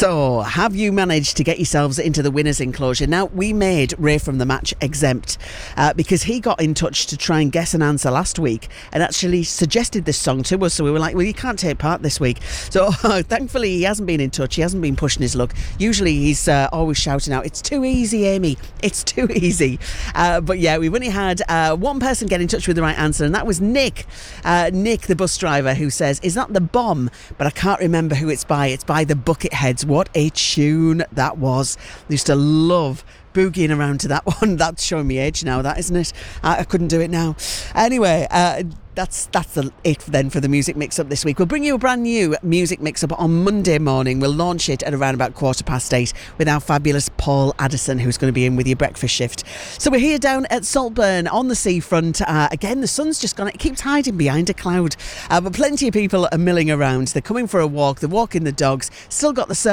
So, have you managed to get yourselves into the winner's enclosure? Now, we made Ray from the Match exempt because he got in touch to try and guess an answer last week and actually suggested this song to us. So we were like, well, you can't take part this week. So thankfully, he hasn't been in touch. He hasn't been pushing his luck. Usually, he's always shouting out, "It's too easy, Amy. It's too easy." But yeah, we've only had one person get in touch with the right answer, and that was Nick. Nick, the bus driver, who says, "Is that The Bomb? But I can't remember who it's by. It's by the Bucketheads." What a tune that was. I used to love boogieing around to that one. That's showing me age now, that, isn't it? I couldn't do it now. Anyway, that's it then for the music mix-up this week. We'll bring you a brand new music mix-up on Monday morning. We'll launch it at around about 8:15 with our fabulous Paul Addison, who's going to be in with your breakfast shift. So we're here down at Saltburn on the seafront. Again, the sun's just gone. It keeps hiding behind a cloud. But plenty of people are milling around. They're coming for a walk. They're walking the dogs. Still got the